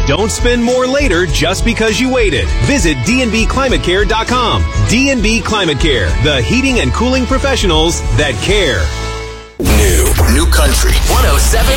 Don't spend more later just because you waited. Visit dnbclimatecare.com. DNB Climate Care, the heating and cooling professionals that care. New country 107.